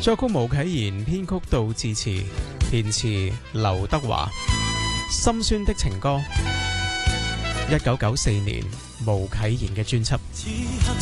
作曲巫啟賢，編曲杜自持，填詞劉德華。心酸的情歌，1994年巫啟賢嘅專輯。